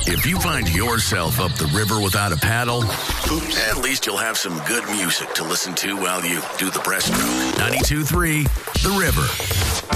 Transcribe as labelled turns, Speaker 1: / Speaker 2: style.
Speaker 1: If you find yourself up the river without a paddle, at least you'll have some good music to listen to while you do the breaststroke. 92.3 The River.